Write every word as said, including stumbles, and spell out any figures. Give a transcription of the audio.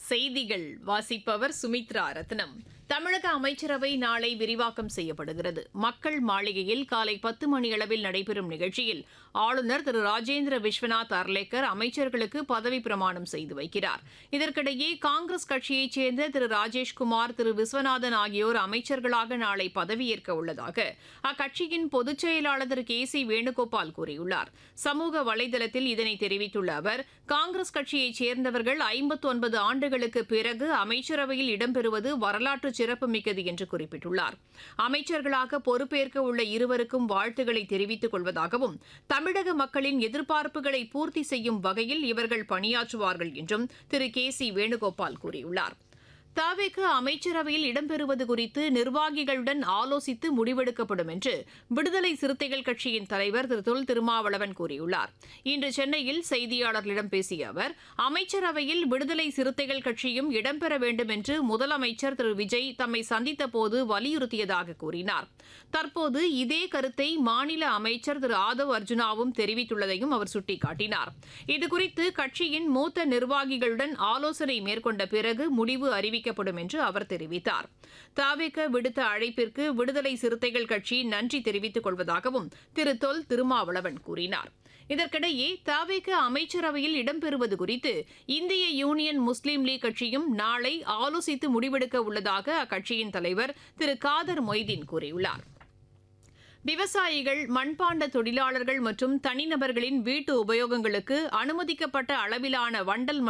செய்திகள் வாசிப்பவர் சுமித்ரா ரத்னம். தமிழக அமைச்சரவை நாளை விரிவாக்கம் செய்யப்படுகிறது. மக்கள் மாளிகையில் காலை பத்து மணியளவில் நடைபெறும் நிகழ்ச்சியில் ஆளுநர் திரு ராஜேந்திர விஸ்வநாத் அர்லேக்கர் அமைச்சர்களுக்கு பதவி பிரமாணம் செய்து வைக்கிறார். இதற்கிடையே காங்கிரஸ் கட்சியைச் சேர்ந்த திரு ராஜேஷ்குமார், திரு விஸ்வநாதன் ஆகியோர் அமைச்சர்களாக நாளை பதவியேற்க உள்ளதாக அக்கட்சியின் பொதுச் செயலாளர் திரு கே சி வேணுகோபால் கூறியுள்ளார். சமூக வலைதளத்தில் இதனை தெரிவித்துள்ள அவர், காங்கிரஸ் கட்சியைச் சேர்ந்தவர்கள் ஐம்பத்தி ஒன்பது ஆண்டுகளுக்கு பிறகு அமைச்சரவையில் இடம்பெறுவது வரலாற்று சிறப்புமிக்கது என்று குறிப்பிட்டுள்ளார். அமைச்சர்களாக பொறுப்பேற்க உள்ள இருவருக்கும் வாழ்த்துக்களை தெரிவித்துக் கொள்வதாகவும், தமிழக மக்களின் எதிர்பார்ப்புகளை பூர்த்தி செய்யும் வகையில் இவர்கள் பணியாற்றுவார்கள் என்றும் திரு கே சி வேணுகோபால் கூறியுள்ளார். தவேக அமைச்சரவையில் இடம்பெறுவது குறித்து நிர்வாகிகளுடன் ஆலோசித்து முடிவெடுக்கப்படும் என்று விடுதலை சிறுத்தைகள் கட்சியின் தலைவர் திரு தொல் திருமாவளவன் கூறியுள்ளார். இன்று சென்னையில் செய்தியாளர்களிடம் பேசிய அவர், அமைச்சரவையில் விடுதலை சிறுத்தைகள் கட்சியும் இடம்பெற வேண்டும் என்று முதலமைச்சர் திரு விஜய் தம்மை சந்தித்த போது வலியுறுத்தியதாக கூறினார். தற்போது இதே கருத்தை மாநில அமைச்சர் திரு ஆதவ் அர்ஜுனாவும் தெரிவித்துள்ளதையும் அவர் சுட்டிக்காட்டினார். இதுகுறித்து கட்சியின் மூத்த நிர்வாகிகளுடன் ஆலோசனை மேற்கொண்ட பிறகு முடிவு அறிவிக்கப்படும் என்று அவர் தெரிவித்தார். தவேக விடுத்த அழைப்பிற்கு விடுதலை சிறுத்தைகள் கட்சி நன்றி தெரிவித்துக் கொள்வதாகவும் திரு தொல் திருமாவளவன் கூறினார். இதற்கிடையே தவேக அமைச்சரவையில் இடம்பெறுவது குறித்து இந்திய யூனியன் முஸ்லீம் லீக் கட்சியும் நாளை ஆலோசித்து முடிவெடுக்க உள்ளதாக அக்கட்சியின் தலைவர் திரு காதர் மொய்தீன் கூறியுள்ளார். விவசாயிகள், மண்பாண்ட தொழிலாளர்கள் மற்றும் தனிநபர்களின் வீட்டு உபயோகங்களுக்கு அனுமதிக்கப்பட்ட அளவிலான வண்டல்